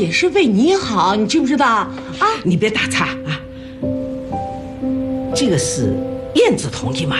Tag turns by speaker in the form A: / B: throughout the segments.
A: 也是为你好，你知不知道啊？
B: 你别打岔啊！这个是燕子同意吗？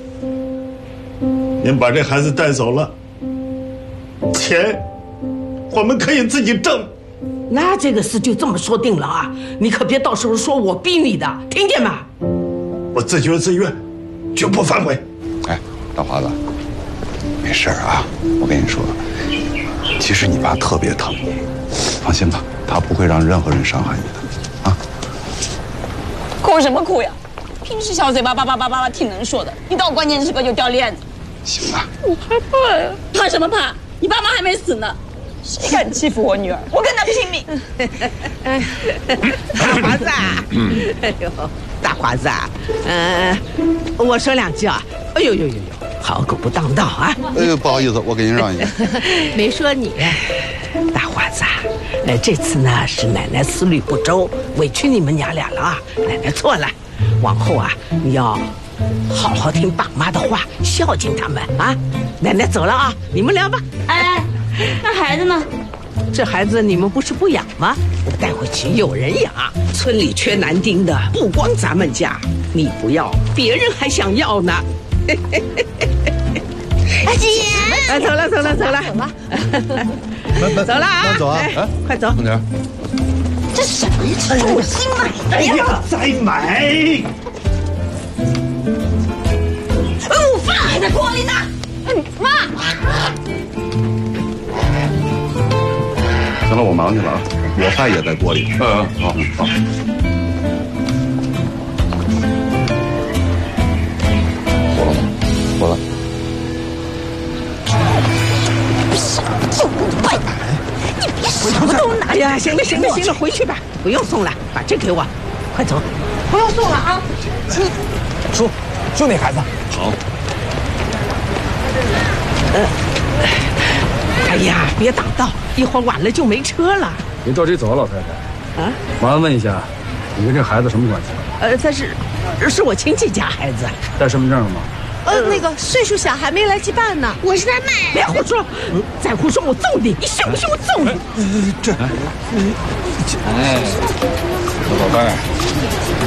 C: 您把这孩子带走了，钱我们可以自己挣。
B: 那这个事就这么说定了啊！你可别到时候说我逼你的，听见吗？
C: 我自觉自愿，绝不反悔。
D: 哎，大华子，没事啊，我跟你说，其实你爸特别疼你，放心吧，他不会让任何人伤害你的，啊。
E: 哭什么哭呀？平时小嘴巴叭叭叭叭挺能说的，一到关键时刻就掉链子。
D: 行了，
E: 我害怕呀！怕什么怕？你爸妈还没死呢，谁敢欺负我女儿，我跟他拼命！
B: 大华子，哎呦，大华子，我说两句啊。哎呦呦呦呦，好狗不当道啊！
D: 哎呦，不好意思，我给您让一下。
B: 没说你，大华子，这次呢是奶奶思虑不周，委屈你们娘俩了啊，奶奶错了，往后啊你要好好听爸妈的话，孝敬他们啊！奶奶走了啊，你们聊吧。
E: 哎，那孩子呢？
B: 这孩子你们不是不养吗？我带回去有人养。村里缺男丁的，不光咱们家，你不要，别人还想要呢。
E: 阿姐，
B: 走了，走了，走了，走了啊！
D: 走啊！哎，
B: 快走！
D: 慢点。
E: 这什么呀？这是我新买的呀！
C: 哎呀，再买！
E: 饭还在锅里呢。妈。
D: 行了，我忙去了啊，我饭也在锅里。好。活了。
E: 就不快，你别什么都拿。
B: 哎呀，行了，回去吧，不用送了，把这给我，快走。
E: 不用送了啊。
F: 叔那孩子
D: 好。
B: 哎呀，别挡道，一会儿晚了就没车了。
F: 别着急走啊，老太太。啊，麻烦问一下，你跟这孩子什么关系？
B: 他是我亲戚家孩子。
F: 带身份证了吗？
A: 那个岁数小还没来及办呢。
E: 我是他妹。
B: 别胡说，再胡说我揍你！你信不信我揍你？
D: 哎，小宝贝儿。